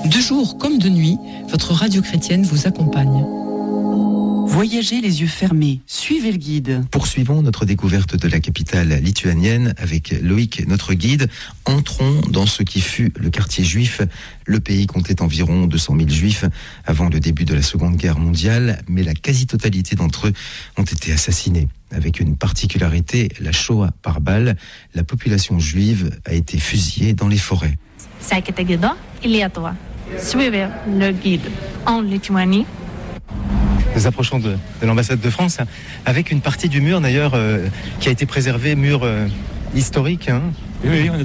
De jour comme de nuit, votre radio chrétienne vous accompagne. Voyagez les yeux fermés, suivez le guide. Poursuivons notre découverte de la capitale lituanienne avec Loïc, notre guide. Entrons dans ce qui fut le quartier juif. Le pays comptait environ 200 000 juifs avant le début de la Seconde Guerre mondiale, mais la quasi-totalité d'entre eux ont été assassinés. Avec une particularité, la Shoah par balle, la population juive a été fusillée dans les forêts. Sekite gido į Lietuvą. Suivez le guide en Lituanie. Nous approchons de l'ambassade de France avec une partie du mur d'ailleurs qui a été préservée, mur historique. Oui, on est